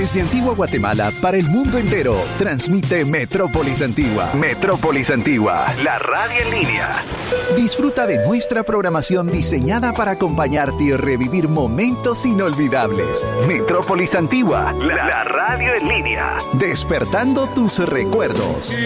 Desde Antigua Guatemala para el mundo entero, transmite Metrópolis Antigua. Metrópolis Antigua, la radio en línea. Disfruta de nuestra programación diseñada para acompañarte y revivir momentos inolvidables. Metrópolis Antigua, la radio en línea. Despertando tus recuerdos.